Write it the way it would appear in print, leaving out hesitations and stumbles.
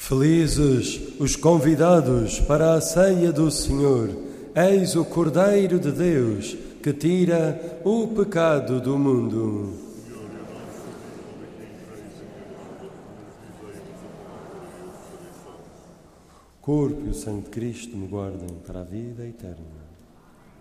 Felizes os convidados para a ceia do Senhor. Eis o Cordeiro de Deus que tira o pecado do mundo. O corpo e o sangue de Cristo me guardem para a vida eterna.